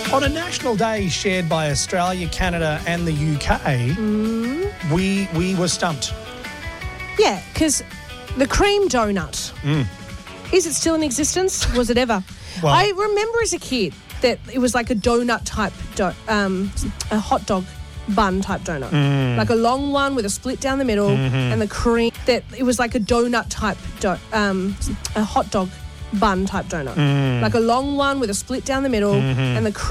On a national day shared by Australia, Canada and the UK, we were stumped. Yeah, because the cream donut, is it still in existence? Was it ever? Well- I remember as a kid that it was like a donut type, a hot dog bun type donut. Like a long one with a split down the middle and the cream. That it was like a donut type, a hot dog bun type donut. Like a long one with a split down the middle and the cream.